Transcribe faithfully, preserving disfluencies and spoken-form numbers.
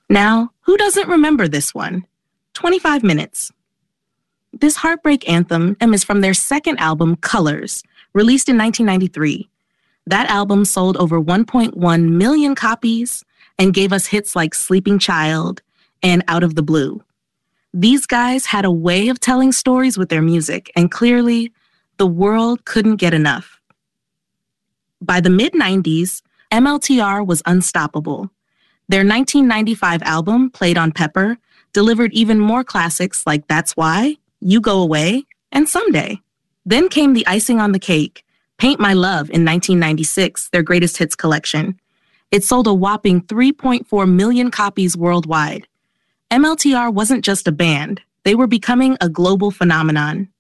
Now, who doesn't remember this one? twenty-five minutes. This heartbreak anthem is from their second album, Colors, released in nineteen ninety-three. That album sold over one point one million copies and gave us hits like Sleeping Child and Out of the Blue. These guys had a way of telling stories with their music, and clearly, the world couldn't get enough. By the mid nineties, M L T R was unstoppable. Their nineteen ninety-five album, Played on Pepper, delivered even more classics like That's Why, You Go Away, and Someday. Then came the icing on the cake, Paint My Love in nineteen ninety-six, their greatest hits collection. It sold a whopping three point four million copies worldwide. M L T R wasn't just a band, they were becoming a global phenomenon.